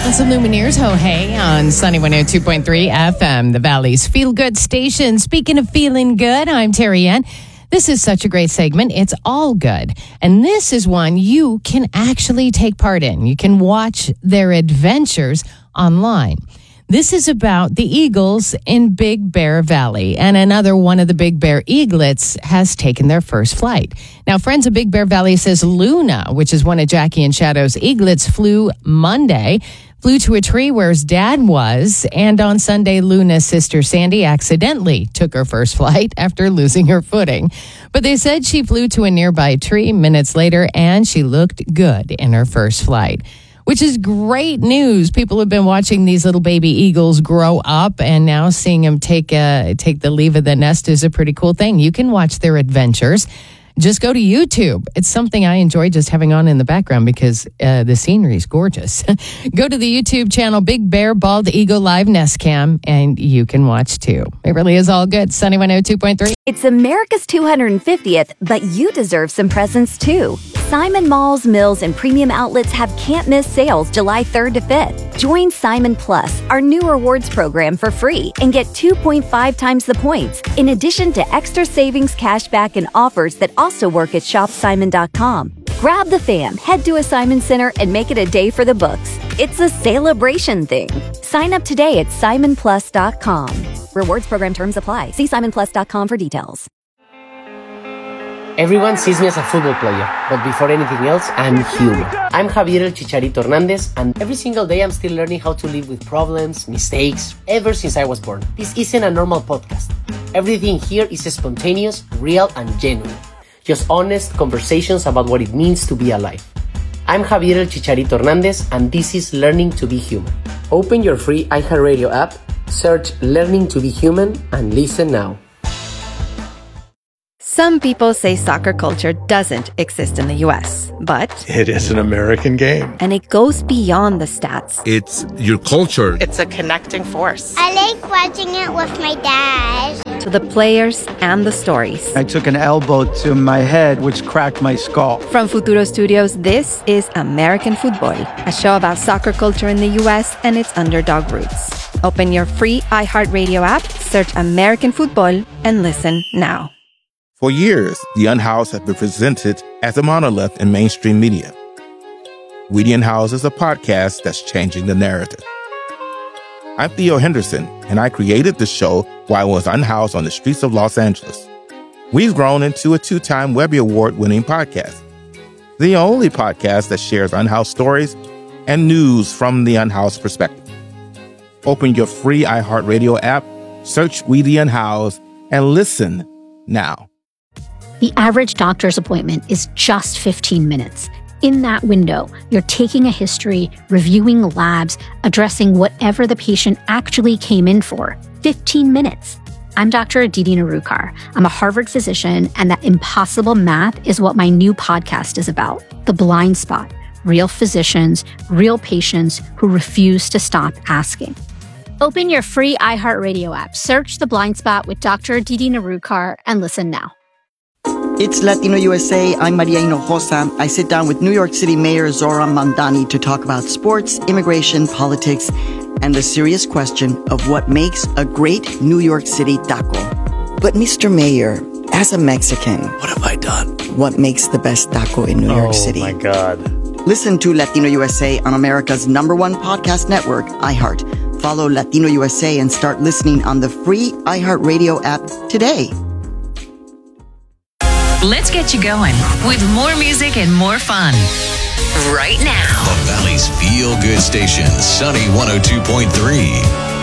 Some Lumineers, ho hey, on Sunny 102.3 FM, the Valley's Feel Good station. Speaking of feeling good, I'm Terry Ann. This is such a great segment. It's all good. And this is one you can actually take part in. You can watch their adventures online. This is about the eagles in Big Bear Valley, and another one of the Big Bear eaglets has taken their first flight. Now, Friends of Big Bear Valley says Luna, which is one of Jackie and Shadow's eaglets, flew to a tree where his dad was, and on Sunday, Luna's sister Sandy accidentally took her first flight after losing her footing. But they said she flew to a nearby tree minutes later, and she looked good in her first flight, which is great news. People have been watching these little baby eagles grow up, and now seeing them take the leave of the nest is a pretty cool thing. You can watch their adventures. Just go to YouTube. It's something I enjoy just having on in the background because the scenery is gorgeous. Go to the YouTube channel Big Bear Bald Eagle Live Nest Cam, and you can watch too. It really is all good. Sunny 102.3. It's America's 250th, but you deserve some presents too. Simon Malls, Mills, and Premium Outlets have can't-miss sales July 3rd to 5th. Join Simon Plus, our new rewards program, for free and get 2.5 times the points, in addition to extra savings, cashback, and offers that also work at shopsimon.com. Grab the fam, head to a Simon Center, and make it a day for the books. It's a celebration thing. Sign up today at simonplus.com. Rewards program terms apply. See simonplus.com for details. Everyone sees me as a football player, but before anything else, I'm human. I'm Javier El Chicharito Hernandez, and every single day I'm still learning how to live with problems, mistakes, ever since I was born. This isn't a normal podcast. Everything here is spontaneous, real, and genuine. Just honest conversations about what it means to be alive. I'm Javier El Chicharito Hernandez, and this is Learning to be Human. Open your free iHeartRadio app, search Learning to be Human, and listen now. Some people say soccer culture doesn't exist in the U.S., but it is an American game. And it goes beyond the stats. It's your culture. It's a connecting force. I like watching it with my dad. To the players and the stories. I took an elbow to my head, which cracked my skull. From Futuro Studios, this is American Football, a show about soccer culture in the U.S. and its underdog roots. Open your free iHeartRadio app, search American Football, and listen now. For years, The Unhoused have been presented as a monolith in mainstream media. We The Unhoused is a podcast that's changing the narrative. I'm Theo Henderson, and I created the show while I was unhoused on the streets of Los Angeles. We've grown into a 2-time Webby Award-winning podcast, the only podcast that shares unhoused stories and news from the unhoused perspective. Open your free iHeartRadio app, search We The Unhoused, and listen now. The average doctor's appointment is just 15 minutes. In that window, you're taking a history, reviewing labs, addressing whatever the patient actually came in for. 15 minutes. I'm Dr. Aditi Narukar. I'm a Harvard physician, and that impossible math is what my new podcast is about. The Blind Spot. Real physicians, real patients who refuse to stop asking. Open your free iHeartRadio app, search The Blind Spot with Dr. Aditi Narukar, and listen now. It's Latino USA. I'm Maria Hinojosa. I sit down with New York City Mayor Zoran Mandani to talk about sports, immigration, politics, and the serious question of what makes a great New York City taco. But Mr. Mayor, as a Mexican, what have I done? What makes the best taco in New York City? Oh my God. Listen to Latino USA on America's #1 podcast network, iHeart. Follow Latino USA and start listening on the free iHeartRadio app today. Let's get you going with more music and more fun. Right now. The Valley's Feel Good Station, Sunny 102.3.